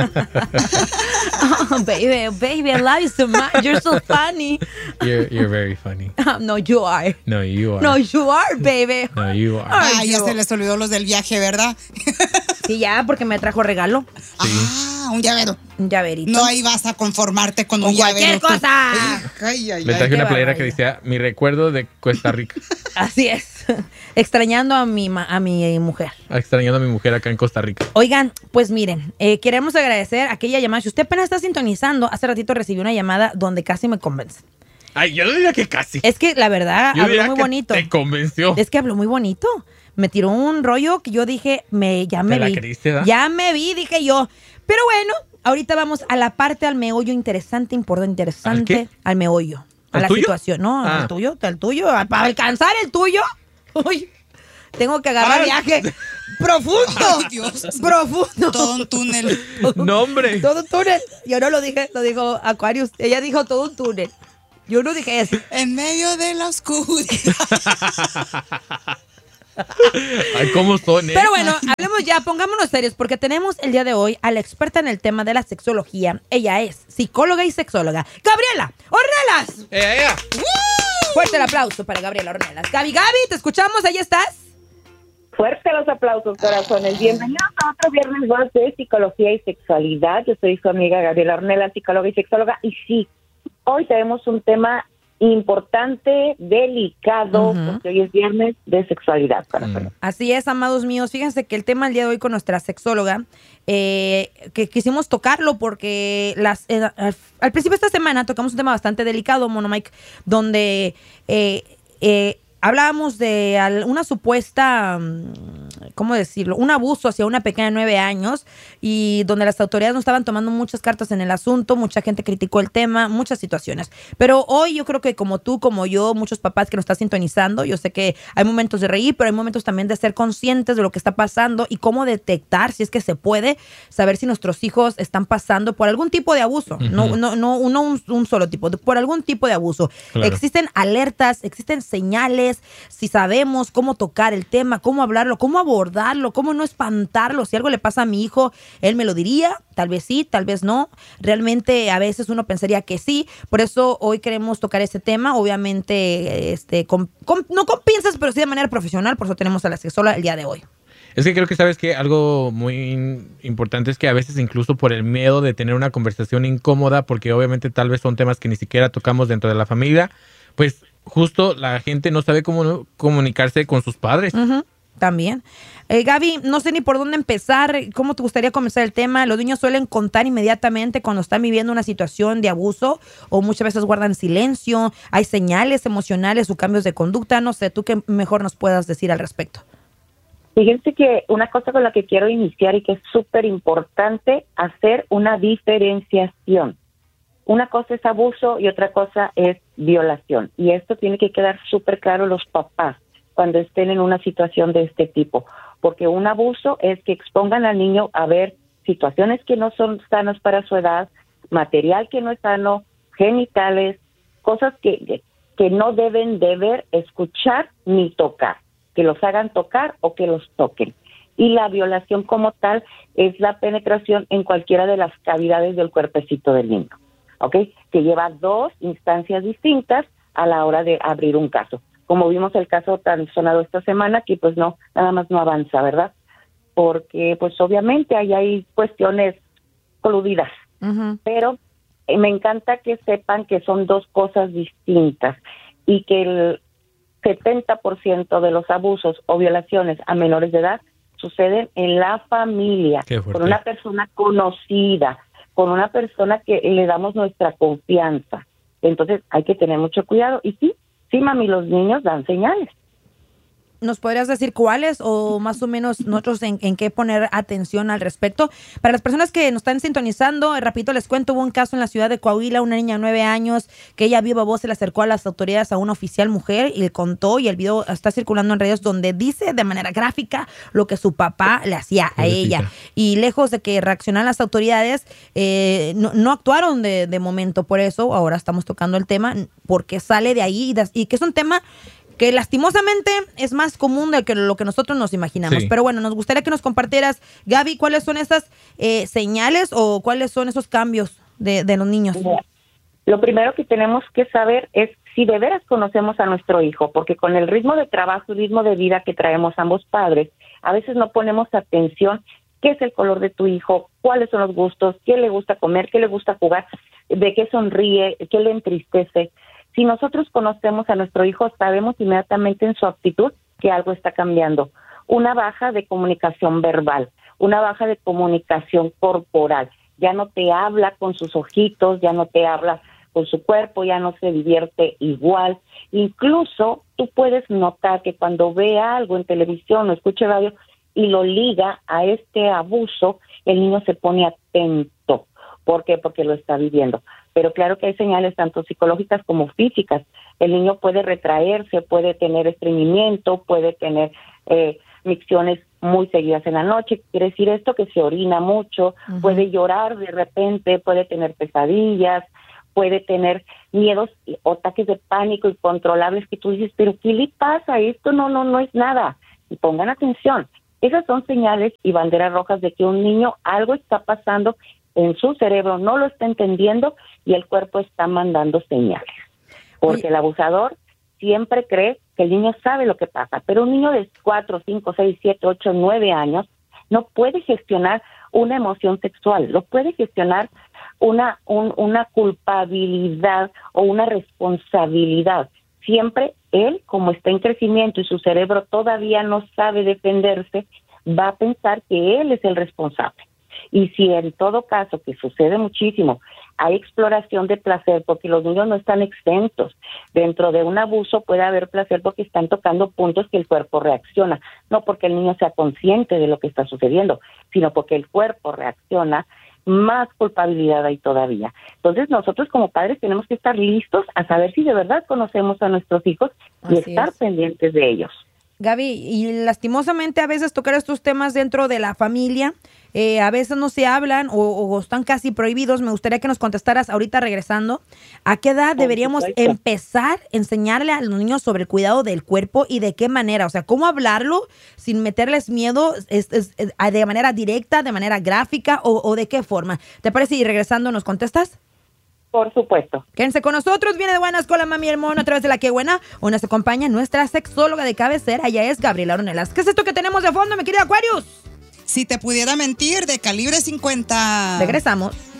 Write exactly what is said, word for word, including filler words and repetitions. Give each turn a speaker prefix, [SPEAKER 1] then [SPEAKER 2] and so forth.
[SPEAKER 1] Oh, baby, baby, I love you so much. You're so funny.
[SPEAKER 2] You're, you're very funny.
[SPEAKER 1] No, you are.
[SPEAKER 2] No, you are.
[SPEAKER 1] No, you are, baby.
[SPEAKER 2] No, you are.
[SPEAKER 3] Ah, ya se les olvidó los del viaje, ¿verdad?
[SPEAKER 1] Sí, ya, porque me trajo regalo.
[SPEAKER 2] Sí.
[SPEAKER 3] Ah, un llavero.
[SPEAKER 1] Un llaverito.
[SPEAKER 3] No, ahí vas a conformarte con,
[SPEAKER 1] Con
[SPEAKER 3] un
[SPEAKER 1] cualquier
[SPEAKER 3] llavero. tú.
[SPEAKER 1] cosa.
[SPEAKER 3] Ay, ay,
[SPEAKER 2] Le
[SPEAKER 3] ay.
[SPEAKER 2] traje
[SPEAKER 1] qué
[SPEAKER 2] una playera que
[SPEAKER 1] barbaridad.
[SPEAKER 2] decía mi recuerdo de Costa Rica.
[SPEAKER 1] Así es. Extrañando a mi, ma- a mi eh, mujer.
[SPEAKER 2] Extrañando a mi mujer acá en Costa Rica.
[SPEAKER 1] Oigan, pues miren, eh, queremos agradecer aquella llamada. Si usted apenas está sintonizando, hace ratito recibí una llamada donde casi me convence.
[SPEAKER 2] Ay, yo no diría que casi.
[SPEAKER 1] Es que la verdad
[SPEAKER 2] Yo
[SPEAKER 1] habló
[SPEAKER 2] diría
[SPEAKER 1] muy
[SPEAKER 2] que
[SPEAKER 1] bonito.
[SPEAKER 2] te convenció.
[SPEAKER 1] Es que habló muy bonito. Me tiró un rollo que yo dije, me, ya me
[SPEAKER 2] la
[SPEAKER 1] vi.
[SPEAKER 2] creíste, ¿da?
[SPEAKER 1] Ya me vi, dije yo. Pero bueno, ahorita vamos a la parte al meollo interesante, importante, interesante.
[SPEAKER 2] ¿Al qué?
[SPEAKER 1] Al meollo. A
[SPEAKER 2] ¿Al
[SPEAKER 1] la
[SPEAKER 2] tuyo?
[SPEAKER 1] situación. No,
[SPEAKER 2] Ah.
[SPEAKER 1] al tuyo, al tuyo. a- Para alcanzar el tuyo. Uy, tengo que agarrar
[SPEAKER 2] Ah.
[SPEAKER 1] viaje profundo.
[SPEAKER 3] Ay, Dios.
[SPEAKER 1] Profundo.
[SPEAKER 3] Todo un túnel.
[SPEAKER 2] No, hombre.
[SPEAKER 1] Todo un túnel. Yo no lo dije, lo dijo Aquarius. Ella dijo todo un túnel. Yo no dije eso.
[SPEAKER 3] En medio de la oscuridad.
[SPEAKER 2] Ay, ¿cómo son, eh?
[SPEAKER 1] Pero bueno, hablemos ya, pongámonos serios, porque tenemos el día de hoy a la experta en el tema de la sexología. Ella es psicóloga y sexóloga, Gabriela Ornelas.
[SPEAKER 2] Eh, eh.
[SPEAKER 1] Fuerte el aplauso para Gabriela Ornelas. Gaby, Gaby, ¿te escuchamos? ¿Ahí estás?
[SPEAKER 4] Fuerte los aplausos, corazones. Bienvenidos a otro viernes más de Psicología y Sexualidad. Yo soy su amiga Gabriela Ornelas, psicóloga y sexóloga. Y sí, hoy tenemos un tema importante, delicado,
[SPEAKER 1] Ujú.
[SPEAKER 4] porque hoy es viernes de sexualidad, corazones.
[SPEAKER 1] Así es, amados míos. Fíjense que el tema del día de hoy con nuestra sexóloga, eh, que quisimos tocarlo porque las, eh, al, al principio de esta semana tocamos un tema bastante delicado, Mono Mike, donde eh, eh, hablábamos de al- una supuesta, mm, ¿cómo decirlo? Un abuso hacia una pequeña de nueve años y donde las autoridades no estaban tomando muchas cartas en el asunto, mucha gente criticó el tema, muchas situaciones. Pero hoy yo creo que como tú, como yo, muchos papás que nos están sintonizando, yo sé que hay momentos de reír, pero hay momentos también de ser conscientes de lo que está pasando y cómo detectar, si es que se puede, saber si nuestros hijos están pasando por algún tipo de abuso. No, no, no, no un, un solo tipo, de- por algún tipo de abuso.
[SPEAKER 2] Claro.
[SPEAKER 1] Existen alertas, existen señales, si sabemos cómo tocar el tema, cómo hablarlo, cómo abordarlo, cómo no espantarlo. Si algo le pasa a mi hijo, él me lo diría, tal vez sí, tal vez no. Realmente a veces uno pensaría que sí. Por eso hoy queremos tocar este tema, obviamente, este, con, con- no con pinzas, pero sí de manera profesional. Por eso tenemos a la sexóloga el día de hoy.
[SPEAKER 2] Es que creo que sabes que algo muy importante es que a veces incluso por el miedo de tener una conversación incómoda, porque obviamente tal vez son temas que ni siquiera tocamos dentro de la familia, pues justo la gente no sabe cómo comunicarse con sus padres.
[SPEAKER 1] Ujú, también. Eh, Gaby, no sé ni por dónde empezar. ¿Cómo te gustaría comenzar el tema? Los niños suelen contar inmediatamente cuando están viviendo una situación de abuso o muchas veces guardan silencio. Hay señales emocionales o cambios de conducta. No sé, tú qué mejor nos puedas decir al respecto.
[SPEAKER 4] Fíjense que una cosa con la que quiero iniciar y que es súper importante, hacer una diferenciación. Una cosa es abuso y otra cosa es violación. Y esto tiene que quedar súper claro los papás cuando estén en una situación de este tipo. Porque un abuso es que expongan al niño a ver situaciones que no son sanas para su edad, material que no es sano, genitales, cosas que, que no deben de ver, escuchar ni tocar. Que los hagan tocar o que los toquen. Y la violación como tal es la penetración en cualquiera de las cavidades del cuerpecito del niño. ¿Ok? Que lleva dos instancias distintas a la hora de abrir un caso. Como vimos el caso tan sonado esta semana, que pues no, nada más no avanza, ¿verdad? Porque pues obviamente ahí hay cuestiones coludidas.
[SPEAKER 1] Ujú.
[SPEAKER 4] Pero eh, me encanta que sepan que son dos cosas distintas y que el setenta por ciento de los abusos o violaciones a menores de edad suceden en la familia,
[SPEAKER 2] Qué fuerte.
[SPEAKER 4] con una persona conocida, con una persona que le damos nuestra confianza. Entonces hay que tener mucho cuidado. Y sí, sí, mami, los niños dan señales.
[SPEAKER 1] ¿Nos podrías decir cuáles o más o menos nosotros en, en qué poner atención al respecto? Para las personas que nos están sintonizando, eh, rapidito les cuento, hubo un caso en la ciudad de Coahuila, una niña de nueve años que ella viva voz se le acercó a las autoridades a una oficial mujer y le contó, y el video está circulando en redes donde dice de manera gráfica lo que su papá le hacía a
[SPEAKER 2] Pobrecita.
[SPEAKER 1] ella. Y lejos de que reaccionaran las autoridades, eh, no, no actuaron de, de momento. Por eso ahora estamos tocando el tema, porque sale de ahí y, das- y que es un tema que lastimosamente es más común de que lo que nosotros nos imaginamos.
[SPEAKER 2] Sí.
[SPEAKER 1] Pero bueno, nos gustaría que nos compartieras, Gaby, cuáles son esas eh, señales o cuáles son esos cambios de, de los niños.
[SPEAKER 4] Lo primero que tenemos que saber es si de veras conocemos a nuestro hijo, porque con el ritmo de trabajo y ritmo de vida que traemos ambos padres, a veces no ponemos atención qué es el color de tu hijo, cuáles son los gustos, qué le gusta comer, qué le gusta jugar, de qué sonríe, qué le entristece. Si nosotros conocemos a nuestro hijo, sabemos inmediatamente en su actitud que algo está cambiando. Una baja de comunicación verbal, una baja de comunicación corporal. Ya no te habla con sus ojitos, ya no te habla con su cuerpo, ya no se divierte igual. Incluso tú puedes notar que cuando ve algo en televisión o escuche radio y lo liga a este abuso, el niño se pone atento. ¿Por qué? Porque lo está viviendo. Pero claro que hay señales tanto psicológicas como físicas. El niño puede retraerse, puede tener estreñimiento, puede tener eh, micciones muy seguidas en la noche. Quiere decir esto que se orina mucho, uh-huh. puede llorar de repente, puede tener pesadillas, puede tener miedos o ataques de pánico incontrolables que tú dices, pero ¿qué le pasa? Esto no, no, no es nada. Y pongan atención. Esas son señales y banderas rojas de que un niño algo está pasando en su cerebro, no lo está entendiendo y el cuerpo está mandando señales. Porque el abusador siempre cree que el niño sabe lo que pasa, pero un niño de cuatro, cinco, seis, siete, ocho, nueve años no puede gestionar una emoción sexual, lo puede gestionar una, un, una culpabilidad o una responsabilidad. Siempre él, como está en crecimiento y su cerebro todavía no sabe defenderse, va a pensar que él es el responsable. Y si en todo caso, que sucede muchísimo, hay exploración de placer, porque los niños no están exentos. Dentro de un abuso puede haber placer porque están tocando puntos que el cuerpo reacciona. No porque el niño sea consciente de lo que está sucediendo, sino porque el cuerpo reacciona, más culpabilidad hay todavía. Entonces nosotros como padres tenemos que estar listos a saber si de verdad conocemos a nuestros hijos y
[SPEAKER 1] Así
[SPEAKER 4] estar
[SPEAKER 1] es.
[SPEAKER 4] pendientes de ellos.
[SPEAKER 1] Gaby, y lastimosamente a veces tocar estos temas dentro de la familia, eh, a veces no se hablan o, o están casi prohibidos. Me gustaría que nos contestaras ahorita regresando, ¿a qué edad
[SPEAKER 4] Por
[SPEAKER 1] deberíamos
[SPEAKER 4] supuesto.
[SPEAKER 1] empezar a enseñarle a los niños sobre el cuidado del cuerpo y de qué manera? O sea, ¿cómo hablarlo sin meterles miedo es, es, es, de manera directa, de manera gráfica o, o de qué forma? ¿Te parece? Y regresando, ¿nos contestas?
[SPEAKER 4] Por supuesto.
[SPEAKER 1] Quédense con nosotros, viene de buenas con la mami y el mono a través de La Qué Buena. Hoy nos acompaña nuestra sexóloga de cabecera, ella es Gabriela Ornelas. ¿Qué es esto que tenemos de fondo, mi querida Aquarius?
[SPEAKER 3] Si te pudiera mentir, de Calibre cincuenta.
[SPEAKER 1] Regresamos.